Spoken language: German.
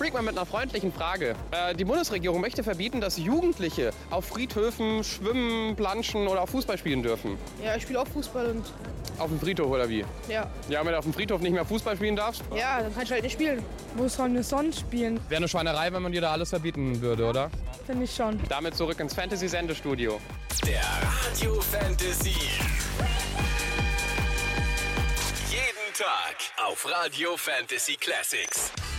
Freak mal mit einer freundlichen Frage. Die Bundesregierung möchte verbieten, dass Jugendliche auf Friedhöfen schwimmen, planschen oder auch Fußball spielen dürfen. Ja, ich spiele auch Fußball und... Auf dem Friedhof oder wie? Ja. Ja, wenn du auf dem Friedhof nicht mehr Fußball spielen darfst? Ja, dann kann ich halt nicht spielen. Wo sollen wir sonst spielen? Wäre eine Schweinerei, wenn man dir da alles verbieten würde, oder? Finde ich schon. Damit zurück ins Fantasy-Sendestudio. Der Radio Fantasy. Jeden Tag auf Radio Fantasy Classics.